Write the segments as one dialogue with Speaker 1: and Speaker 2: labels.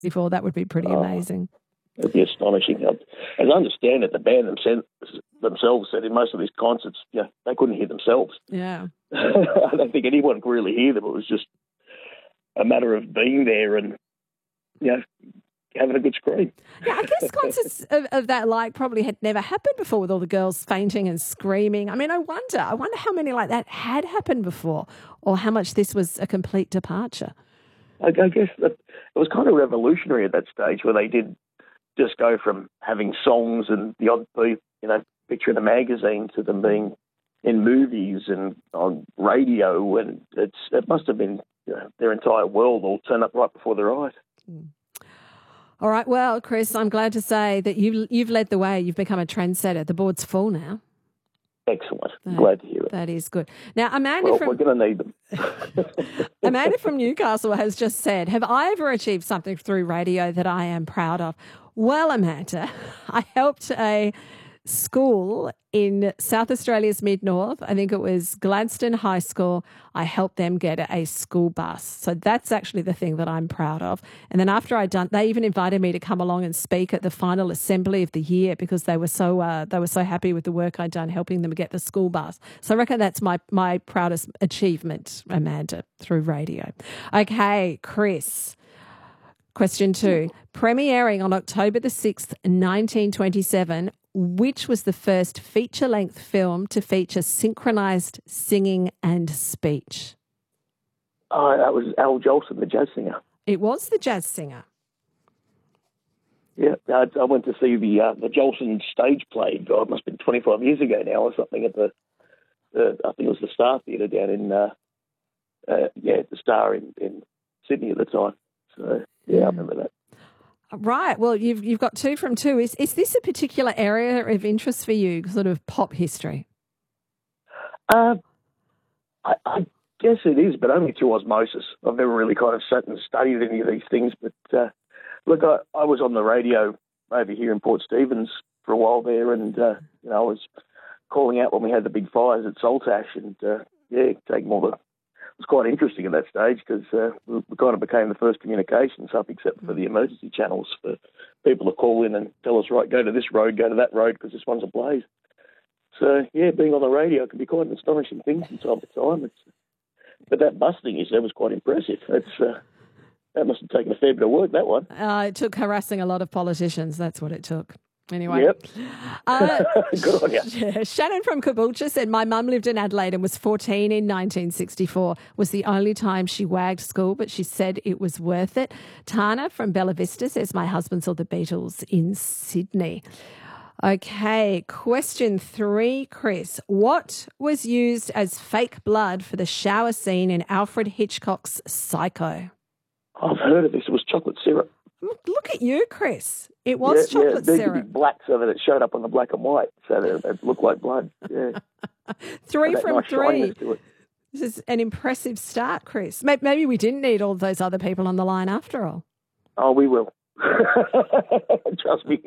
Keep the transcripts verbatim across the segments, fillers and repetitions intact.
Speaker 1: before. That would be pretty
Speaker 2: Oh.
Speaker 1: amazing.
Speaker 2: It'd be astonishing. As I understand it, the band themselves, themselves said in most of these concerts, yeah, they couldn't hear themselves.
Speaker 1: Yeah.
Speaker 2: I don't think anyone could really hear them. It was just a matter of being there and, you know, having a good scream.
Speaker 1: Yeah, I guess concerts of, of that like probably had never happened before with all the girls fainting and screaming. I mean, I wonder, I wonder how many like that had happened before or how much this was a complete departure.
Speaker 2: I, I guess that it was kind of revolutionary at that stage where they did just go from having songs and the odd, you know, picture in a magazine to them being in movies and on radio, and it's it must have been, you know, their entire world all turned up right before their eyes.
Speaker 1: Mm. All right, well, Chris, I'm glad to say that you've, you've led the way. You've become a trendsetter. The board's full now.
Speaker 2: Excellent.
Speaker 1: That,
Speaker 2: Glad to hear it.
Speaker 1: That is good. Now, Amanda
Speaker 2: well,
Speaker 1: from
Speaker 2: we're going to need them.
Speaker 1: Amanda from Newcastle has just said, have I ever achieved something through radio that I am proud of? Well, Amanda, I helped a school in South Australia's mid-north. I think it was Gladstone High School. I helped them get a school bus. So that's actually the thing that I'm proud of. And then after I'd done, they even invited me to come along and speak at the final assembly of the year because they were so uh, they were so happy with the work I'd done helping them get the school bus. So I reckon that's my, my proudest achievement, Amanda, through radio. Okay, Chris. Question two. Premiering on October the sixth, nineteen twenty-seven, which was the first feature-length film to feature synchronised singing and speech?
Speaker 2: Oh, that was Al Jolson, the jazz singer.
Speaker 1: It was the jazz singer.
Speaker 2: Yeah, I, I went to see the uh, the Jolson stage play. God, it must have been twenty-five years ago now or something at the, the I think it was the Star Theatre down in, uh, uh, yeah, the Star in, in Sydney at the time. So, yeah, I remember that.
Speaker 1: Right. Well, you've you've got two from two. Is is this a particular area of interest for you, sort of pop history?
Speaker 2: Uh, I, I guess it is, but only through osmosis. I've never really kind of sat and studied any of these things. But, uh, look, I, I was on the radio over here in Port Stephens for a while there, and, uh, you know, I was calling out when we had the big fires at Saltash and, uh, yeah, taking all the... It was quite interesting at that stage because uh, we, we kind of became the first communications hub, except for the emergency channels, for people to call in and tell us, right, go to this road, go to that road because this one's ablaze. So, yeah, being on the radio can be quite an astonishing thing from time to time. It's, but that busting you said was quite impressive. It's, uh, that must have taken a fair bit of work, that one.
Speaker 1: Uh, it took harassing a lot of politicians. That's what it took. Anyway.
Speaker 2: Yep.
Speaker 1: Uh,
Speaker 2: Good on you.
Speaker 1: Yeah, Shannon from Caboolture said, my mum lived in Adelaide and was fourteen in nineteen sixty-four. Was the only time she wagged school, but she said it was worth it. Tana from Bella Vista says, my husband saw the Beatles in Sydney. Okay, question three, Chris. What was used as fake blood for the shower scene in Alfred Hitchcock's Psycho?
Speaker 2: I've heard of this. It was chocolate syrup.
Speaker 1: Look at you, Chris. It was
Speaker 2: yeah,
Speaker 1: chocolate
Speaker 2: yeah,
Speaker 1: syrup.
Speaker 2: Big black so that it showed up on the black and white, so that it looked like blood. Yeah.
Speaker 1: Three
Speaker 2: That
Speaker 1: from
Speaker 2: nice
Speaker 1: three.
Speaker 2: shininess to it.
Speaker 1: This is an impressive start, Chris. May- Maybe we didn't need all of those other people on the line after all.
Speaker 2: Oh, we will. Trust me.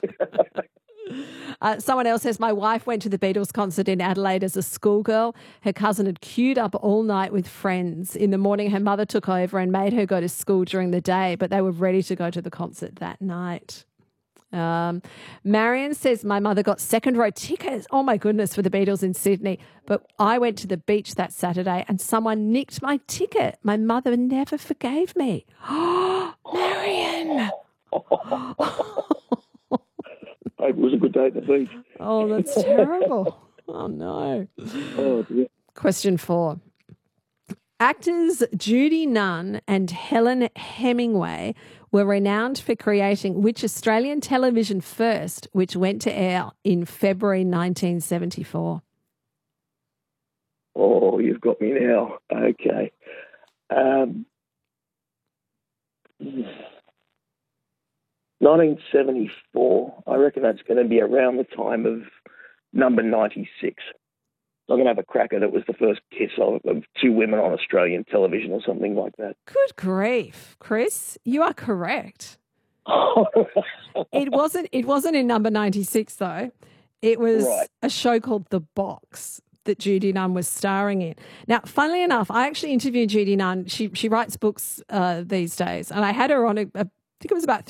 Speaker 1: Uh, someone else says, my wife went to the Beatles concert in Adelaide as a schoolgirl. Her cousin had queued up all night with friends. In the morning, her mother took over and made her go to school during the day, but they were ready to go to the concert that night. Um, Marion says, my mother got second row tickets, oh my goodness, for the Beatles in Sydney. But I went to the beach that Saturday and someone nicked my ticket. My mother never forgave me. Oh, Marion.
Speaker 2: It was a good day at the beach.
Speaker 1: Oh, that's terrible. Oh, no.
Speaker 2: Oh, dear.
Speaker 1: Question four. Actors Judy Nunn and Helen Hemingway were renowned for creating which Australian television first, which went to air in February nineteen seventy-four?
Speaker 2: Oh, you've got me now. Okay. Um, nineteen seventy-four, I reckon that's going to be around the time of number ninety-six. I'm going to have a crack at it. It was the first kiss of, of two women on Australian television or something like that.
Speaker 1: Good grief, Chris. You are correct. It wasn't It wasn't in number ninety-six, though. It was
Speaker 2: Right.
Speaker 1: a show called The Box that Judy Nunn was starring in. Now, funnily enough, I actually interviewed Judy Nunn. She she writes books uh, these days, and I had her on a, a I think it was about